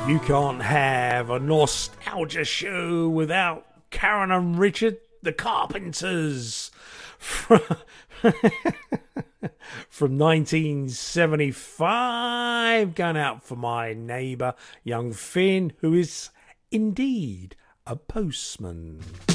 You can't have a nostalgia show without Karen and Richard, the Carpenters. From 1975, going out for my neighbour, young Finn, who is indeed a postman.